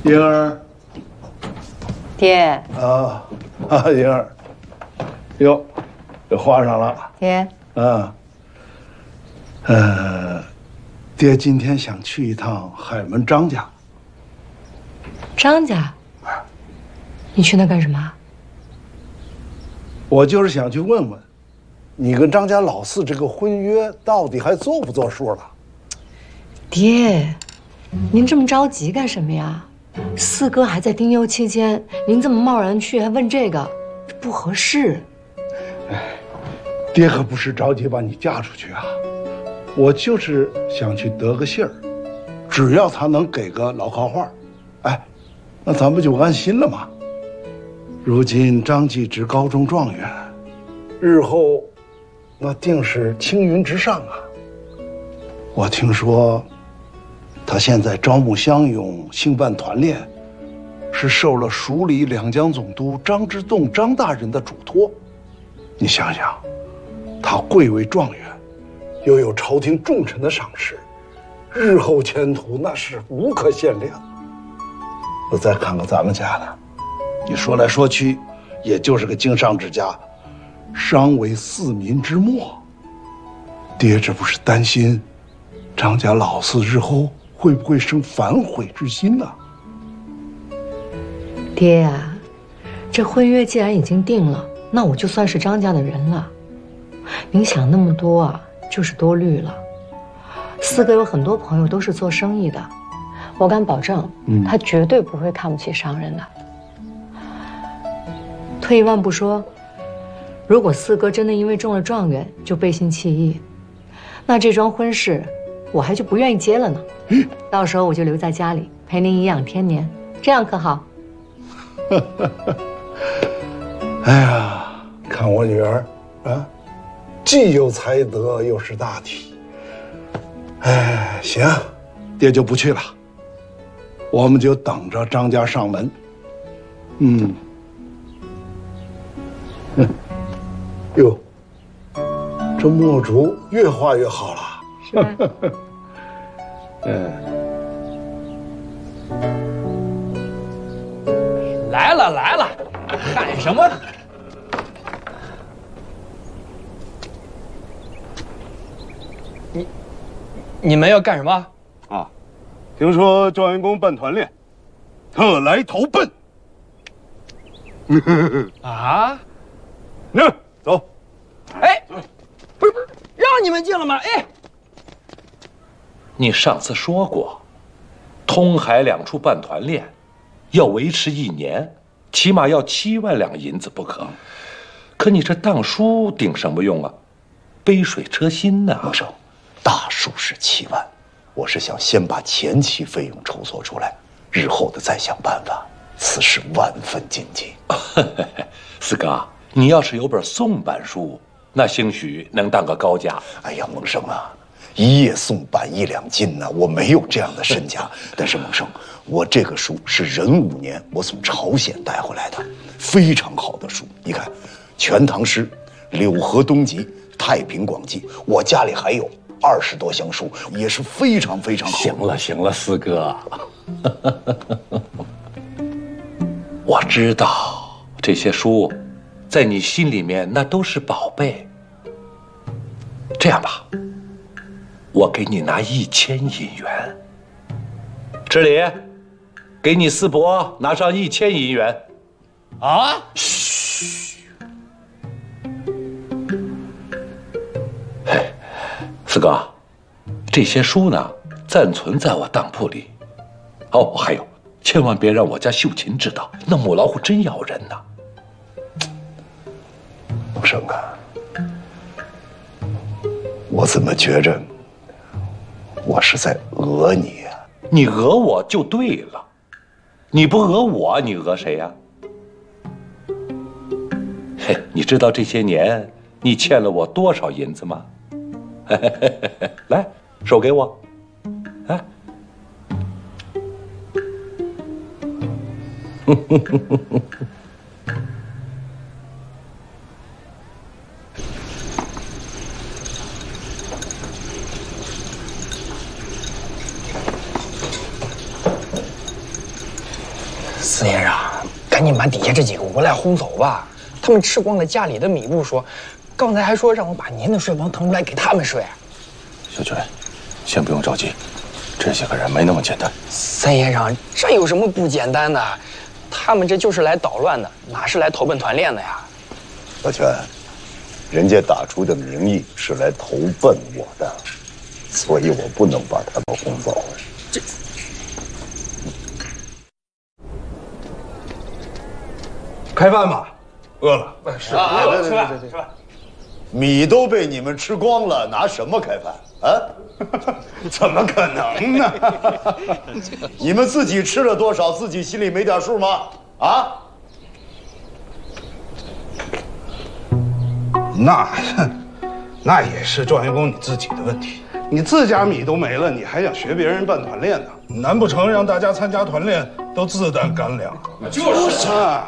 莹儿， 爹莹儿，哟，这画上了。 爹， 爹今天想去一趟海门张家。 张家，你去那干什么？ 我就是想去问问，你跟张家老四这个婚约到底还作不作数了？ 爹，您这么着急干什么呀？四哥还在丁忧期间，您这么贸然去还问这个，这不合适。 爹可不是着急把你嫁出去啊，我就是想去得个信儿，只要他能给个老靠话，哎，那咱不就安心了吗？如今张继职高中状元，日后那定是青云直上啊。我听说他现在招募乡勇，兴办团练，是受了蜀里两江总督张之洞张大人的嘱托。你想想，他贵为状元，又有朝廷重臣的赏识，日后前途那是无可限量。我再看看咱们家的，你说来说去，也就是个经商之家，商为四民之末。爹这不是担心张家老四日后会不会生反悔之心呢？ 爹呀，这婚约既然已经定了，那我就算是张家的人了。您想那么多啊，就是多虑了。四哥有很多朋友都是做生意的，我敢保证，他绝对不会看不起商人的。退一万步说，如果四哥真的因为中了状元就背信弃义，那这桩婚事我还就不愿意结了呢。到时候我就留在家里陪您颐养天年，这样可好？ 哎呀，看我女儿啊，既有才德又识大体。哎，行，爹就不去了，我们就等着张家上门。哟，这墨竹越画越好了。 是吧？ 来了来了，喊什么？你们要干什么？ 啊，听说状元公办团练，特来投奔。 啊？ 那走。 哎，不是，让你们进了吗？哎， 你上次说过，通海两处办团练，要维持1年，起码要7万两银子不可。可你这当书顶什么用啊？杯水车薪呐。 孟生，大数是7万，我是想先把前期费用筹措出来，日后的再想办法。此事万分谨记。 四哥，你要是有本宋版书，那兴许能当个高家。 哎呀，孟生啊，一夜送版1两金呢，我没有这样的身家。但是孟生，我这个书是壬午年我从朝鲜带回来的，非常好的书。你看，《全唐诗》《柳河东集》《太平广记》，我家里还有20多箱书，也是非常非常好。 行了行了，四哥，我知道这些书在你心里面那都是宝贝。这样吧，我给你拿1000银元。知礼，给你四伯拿上1000银元。 啊！ 嘘。嘿，四哥，这些书呢，暂存在我当铺里。哦，还有，千万别让我家秀琴知道，那母老虎真咬人呐。 孟生啊，我怎么觉着我是在讹你呀？ 你讹我就对了，你不讹我，你讹谁呀？嘿，你知道这些年你欠了我多少银子吗？来，手给我，哎。 四先生，赶紧把底下这几个无赖轰走吧。他们吃光了家里的米不说，刚才还说让我把您的睡房腾出来给他们睡。 小泉，先不用着急，这些个人没那么简单。 三先生，这有什么不简单的？他们这就是来捣乱的，哪是来投奔团练的呀？ 小泉，人家打出的名义是来投奔我的，所以我不能把他们轰走。 这。 开饭吧，饿了。 是啊，对，吃饭。 米都被你们吃光了，拿什么开饭啊？ 怎么可能呢？ 你们自己吃了多少，自己心里没点数吗？啊？ 那也是状元公你自己的问题。你自家米都没了，你还想学别人办团练呢？难不成让大家参加团练都自带干粮？ 就是啊。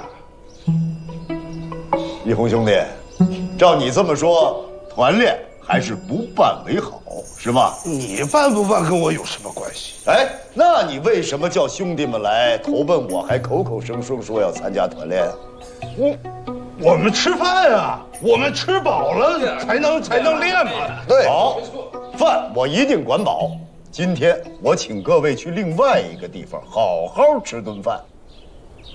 一红兄弟，照你这么说，团练还是不办为好，是吗？ 你办不办跟我有什么关系？ 哎，那你为什么叫兄弟们来投奔我，还口口声声说要参加团练？ 我们吃饭啊，我们吃饱了才能练嘛。 对，好，饭我一定管饱。今天我请各位去另外一个地方好好吃顿饭。